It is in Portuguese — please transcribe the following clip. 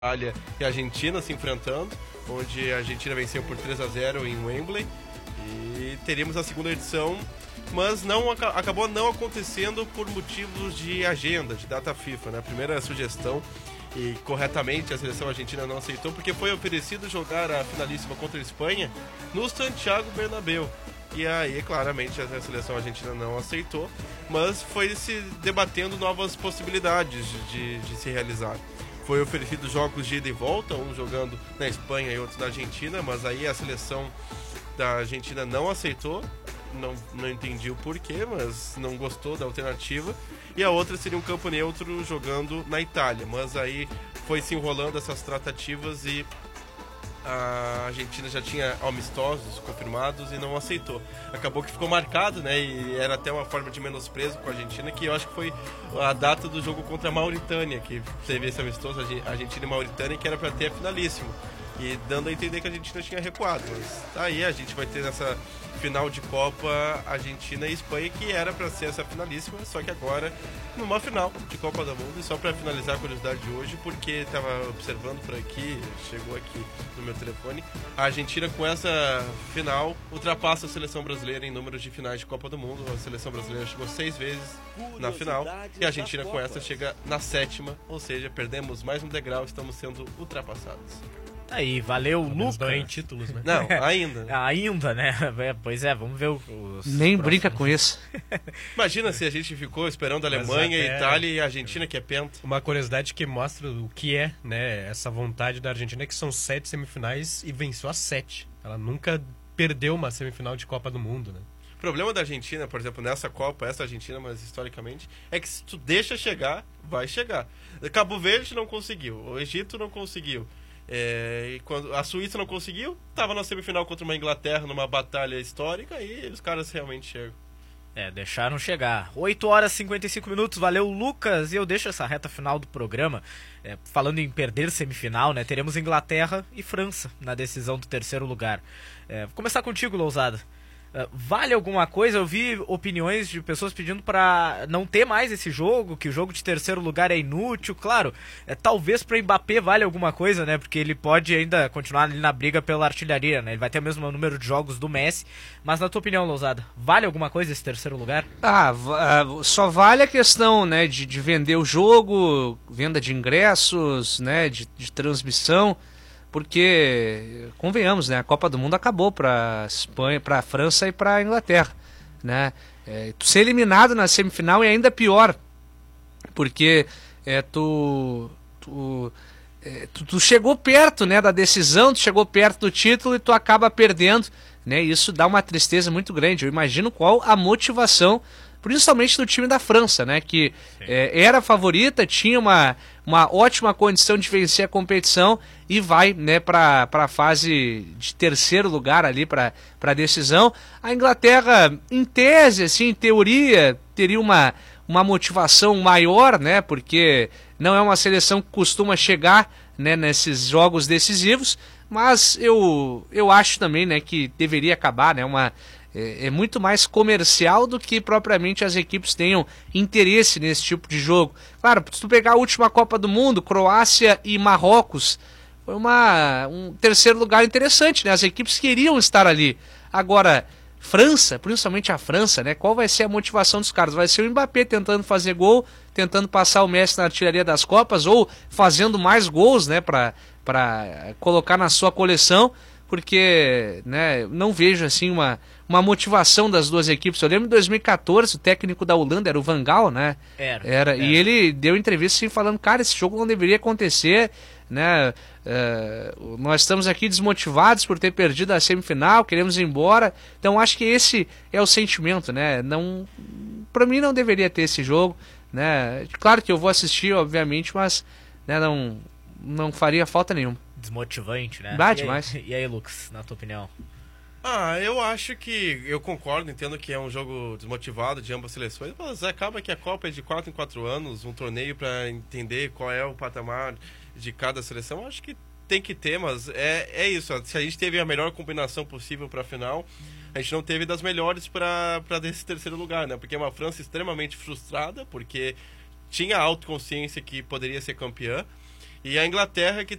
Itália e a Argentina se enfrentando, onde a Argentina venceu por 3-0 em Wembley, e teríamos a segunda edição, mas acabou não acontecendo por motivos de agenda, de data FIFA, né? A primeira sugestão, e corretamente a seleção argentina não aceitou, porque foi oferecido jogar a finalíssima contra a Espanha no Santiago Bernabéu. E aí, claramente, a seleção argentina não aceitou, mas foi se debatendo novas possibilidades de se realizar. Foi oferecido jogos de ida e volta, um jogando na Espanha e outro na Argentina, mas aí a seleção da Argentina não aceitou, não entendi o porquê, mas não gostou da alternativa. E a outra seria um campo neutro jogando na Itália, mas aí foi se enrolando essas tratativas e a Argentina já tinha amistosos confirmados e não aceitou. Acabou que ficou marcado, né? E era até uma forma de menosprezo com a Argentina, que eu acho que foi a data do jogo contra a Mauritânia, que teve esse amistoso, Argentina e Mauritânia, que era para ter a finalíssima. E dando a entender que a Argentina tinha recuado. Mas aí a gente vai ter nessa final de Copa Argentina e Espanha, que era para ser essa finalíssima, só que agora numa final de Copa do Mundo. E só para finalizar a curiosidade de hoje, porque estava observando por aqui, chegou aqui no meu telefone, a Argentina com essa final ultrapassa a seleção brasileira em números de finais de Copa do Mundo. A seleção brasileira chegou 6 vezes na final e a Argentina com essa chega na 7ª, ou seja, perdemos mais um degrau, estamos sendo ultrapassados. Aí, valeu, Lucas. Não em títulos, né? Não, ainda. Ainda, né? Pois é, vamos ver os Nem próximos. brinca com isso. Imagina se a gente ficou esperando a Alemanha, Itália e a Argentina, que é penta. Uma curiosidade que mostra o que é, né, essa vontade da Argentina, é que são 7 semifinais e venceu as 7. Ela nunca perdeu uma semifinal de Copa do Mundo, né? O problema da Argentina, por exemplo, nessa Copa, essa Argentina, mas historicamente, é que se tu deixa chegar, vai chegar. Cabo Verde não conseguiu, o Egito não conseguiu. E quando a Suíça não conseguiu, estava na semifinal contra uma Inglaterra numa batalha histórica e os caras realmente chegam. Deixaram chegar. 8 horas e 55 minutos, valeu, Lucas. E eu deixo essa reta final do programa, falando em perder semifinal, né? Teremos Inglaterra e França na decisão do terceiro lugar. Vou começar contigo, Lousada. Vale alguma coisa? Eu vi opiniões de pessoas pedindo para não ter mais esse jogo, que o jogo de terceiro lugar é inútil. Claro, talvez para Mbappé vale alguma coisa, né? Porque ele pode ainda continuar ali na briga pela artilharia, né? Ele vai ter o mesmo número de jogos do Messi. Mas na tua opinião, Lousada, vale alguma coisa esse terceiro lugar? Só vale a questão, né, de vender o jogo, venda de ingressos, né, de transmissão. Porque, convenhamos, né, a Copa do Mundo acabou para Espanha, para França e para Inglaterra, né? Tu ser eliminado na semifinal é ainda pior, porque tu chegou perto, né, da decisão, tu chegou perto do título e tu acaba perdendo, né? Isso dá uma tristeza muito grande. Eu imagino qual a motivação, principalmente do time da França, né, que era favorita, tinha uma ótima condição de vencer a competição e vai, né, para a fase de terceiro lugar ali, para a decisão. A Inglaterra, em tese, assim, em teoria, teria uma motivação maior, né, porque não é uma seleção que costuma chegar, né, nesses jogos decisivos, mas eu acho também, né, que deveria acabar, né, é muito mais comercial do que propriamente as equipes tenham interesse nesse tipo de jogo. Claro, se tu pegar a última Copa do Mundo, Croácia e Marrocos, foi um terceiro lugar interessante, né? As equipes queriam estar ali. Agora, França, principalmente a França, né? Qual vai ser a motivação dos caras? Vai ser o Mbappé tentando fazer gol, tentando passar o Messi na artilharia das Copas, ou fazendo mais gols, né, para colocar na sua coleção, porque, né, não vejo assim uma motivação das duas equipes. Eu lembro em 2014, o técnico da Holanda era o Van Gaal, né? Era. E ele deu entrevista assim, falando, cara, esse jogo não deveria acontecer, né? Nós estamos aqui desmotivados por ter perdido a semifinal, queremos ir embora. Então acho que esse é o sentimento, né? Não, para mim não deveria ter esse jogo, né? Claro que eu vou assistir, obviamente, mas, né, não faria falta nenhuma. Desmotivante, né? Demais. E aí, Lucas, na tua opinião? Eu acho que, eu concordo, entendo que é um jogo desmotivado de ambas seleções, mas acaba que a Copa é de 4 em 4 anos, um torneio para entender qual é o patamar de cada seleção. Acho que tem que ter, mas é isso. Se a gente teve a melhor combinação possível para a final, a gente não teve das melhores para esse terceiro lugar, né? Porque é uma França extremamente frustrada, porque tinha a autoconsciência que poderia ser campeã, E a Inglaterra que